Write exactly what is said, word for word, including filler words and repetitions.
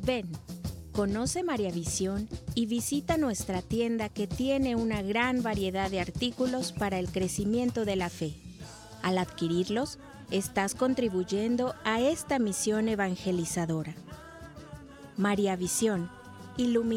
Ven, conoce María Visión y visita nuestra tienda que tiene una gran variedad de artículos para el crecimiento de la fe. Al adquirirlos, estás contribuyendo a esta misión evangelizadora. María Visión, ilumina